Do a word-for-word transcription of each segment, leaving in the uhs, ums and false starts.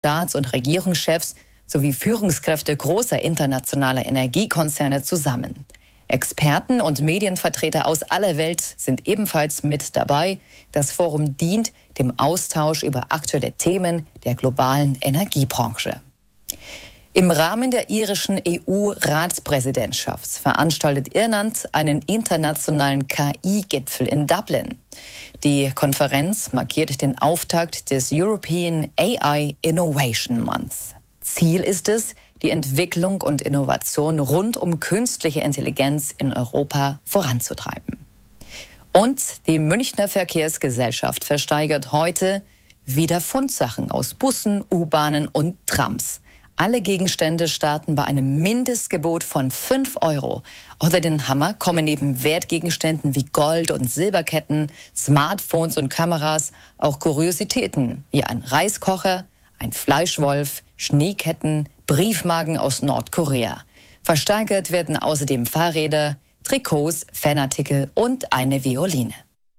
Staats- und Regierungschefs sowie Führungskräfte großer internationaler Energiekonzerne zusammen. Experten und Medienvertreter aus aller Welt sind ebenfalls mit dabei. Das Forum dient dem Austausch über aktuelle Themen der globalen Energiebranche. Im Rahmen der irischen E U-Ratspräsidentschaft veranstaltet Irland einen internationalen K I-Gipfel in Dublin. Die Konferenz markiert den Auftakt des European A I Innovation Month. Ziel ist es, die Entwicklung und Innovation rund um künstliche Intelligenz in Europa voranzutreiben. Und die Münchner Verkehrsgesellschaft versteigert heute wieder Fundsachen aus Bussen, U-Bahnen und Trams. Alle Gegenstände starten bei einem Mindestgebot von fünf Euro. Unter den Hammer kommen neben Wertgegenständen wie Gold- und Silberketten, Smartphones und Kameras auch Kuriositäten wie ein Reiskocher, ein Fleischwolf, Schneeketten, Briefmarken aus Nordkorea. Versteigert werden außerdem Fahrräder, Trikots, Fanartikel und eine Violine.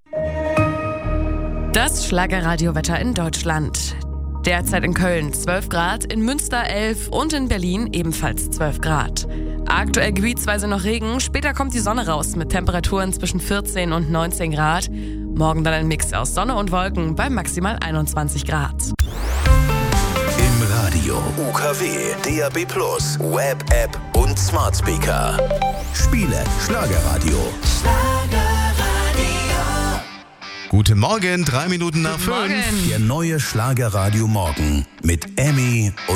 Das Schlagerradiowetter in Deutschland. Derzeit in Köln zwölf Grad, in Münster elf und in Berlin ebenfalls zwölf Grad. Aktuell gebietsweise noch Regen, später kommt die Sonne raus mit Temperaturen zwischen vierzehn und neunzehn Grad. Morgen dann ein Mix aus Sonne und Wolken bei maximal einundzwanzig Grad. Im Radio, U K W, D A B plus, Web, App und Smart Speaker. Spiele Schlagerradio. Guten Morgen, drei Minuten nach Guten fünf. Morgen. Der neue Schlagerradio Morgen mit Emmy und